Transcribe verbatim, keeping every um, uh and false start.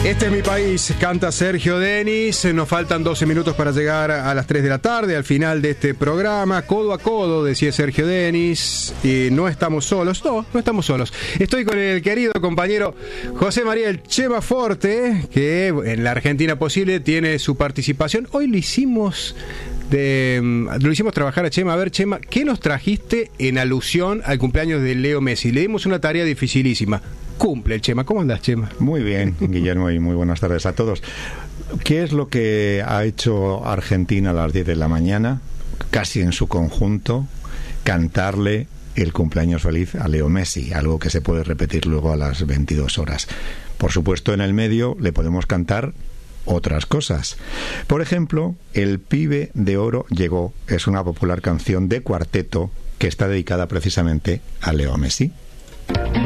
Este es mi país, canta Sergio Denis. Nos faltan doce minutos para llegar a las tres de la tarde, al final de este programa. Codo a codo, decía Sergio Denis. Y no estamos solos, no, no estamos solos. Estoy con el querido compañero José María El Chema Forte, que en la Argentina Posible tiene su participación. Hoy lo hicimos... De, lo hicimos trabajar a Chema. A ver, Chema, ¿qué nos trajiste en alusión al cumpleaños de Leo Messi? Le dimos una tarea dificilísima. Cumple el Chema. ¿Cómo andás, Chema? Muy bien, Guillermo, y muy buenas tardes a todos. ¿Qué es lo que ha hecho Argentina a las diez de la mañana? Casi en su conjunto, cantarle el cumpleaños feliz a Leo Messi, algo que se puede repetir luego a las veintidós horas. Por supuesto, en el medio le podemos cantar otras cosas. Por ejemplo, El pibe de oro llegó es una popular canción de cuarteto que está dedicada precisamente a Leo Messi.